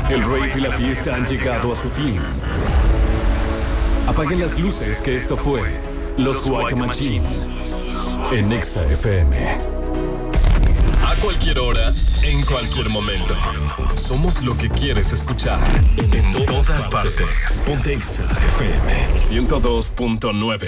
El rave y la fiesta han llegado a su fin. Apaguen las luces, que esto fue Los White Machine en Exa FM. A cualquier hora, en cualquier momento. Somos lo que quieres escuchar en todas partes. Ponte Exa FM 102.9.